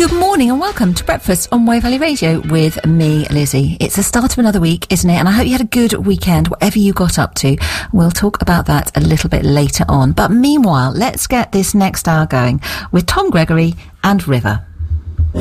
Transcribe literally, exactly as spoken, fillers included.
Good morning and welcome to Breakfast on Wave Valley Radio with me, Lizzie. It's the start of another week, isn't it? And I hope you had a good weekend, whatever you got up to. We'll talk about that a little bit later on. But meanwhile, let's get this next hour going with Tom Gregory and River.